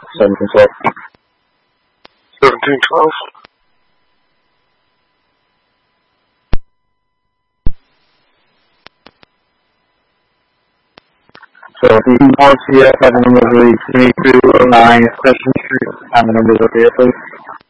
1712. 1712. So if you can call CF at the number 3209 Session Street, and the number is okay, please.